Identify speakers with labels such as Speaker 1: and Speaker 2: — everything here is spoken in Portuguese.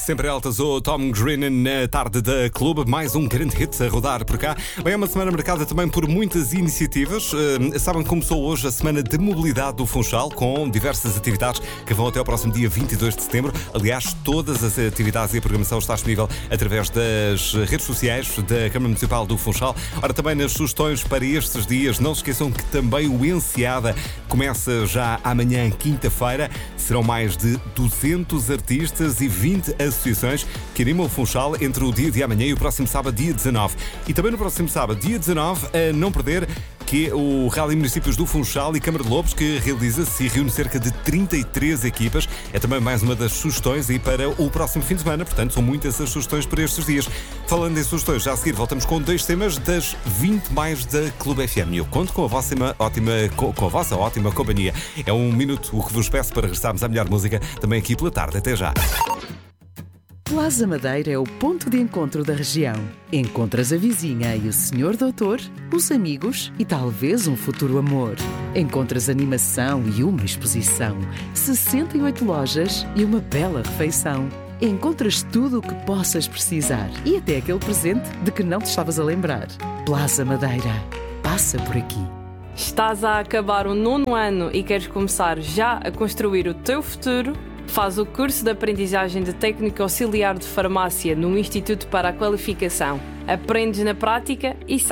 Speaker 1: Sempre altas, o Tom Grennan na tarde da Clube. Mais um grande hit a rodar por cá. Bem, é uma semana marcada também por muitas iniciativas. Sabem que começou hoje a Semana de Mobilidade do Funchal, com diversas atividades que vão até ao próximo dia 22 de setembro. Aliás, todas as atividades e a programação está disponível através das redes sociais da Câmara Municipal do Funchal. Ora, também nas sugestões para estes dias, não se esqueçam que também o Enseada começa já amanhã, quinta-feira. Serão mais de 200 artistas e 20 associações que animam o Funchal entre o dia de amanhã e o próximo sábado, dia 19. E também no próximo sábado, dia 19, a não perder, que é o Rally Municípios do Funchal e Câmara de Lobos, que realiza-se e reúne cerca de 33 equipas. É também mais uma das sugestões e para o próximo fim de semana. Portanto, são muitas as sugestões para estes dias. Falando em sugestões, já a seguir voltamos com 2 temas das 20 mais da Clube FM. Eu conto com a vossa ótima companhia. É um minuto o que vos peço para regressarmos à melhor música, também aqui pela tarde. Até já.
Speaker 2: Plaza Madeira é o ponto de encontro da região. Encontras a vizinha e o senhor doutor, os amigos e talvez um futuro amor. Encontras animação e uma exposição, 68 lojas e uma bela refeição. Encontras tudo o que possas precisar e até aquele presente de que não te estavas a lembrar. Plaza Madeira. Passa por aqui.
Speaker 3: Estás a acabar o 9º ano e queres começar já a construir o teu futuro? Faz o curso de aprendizagem de técnico auxiliar de farmácia no Instituto para a Qualificação. Aprendes na prática e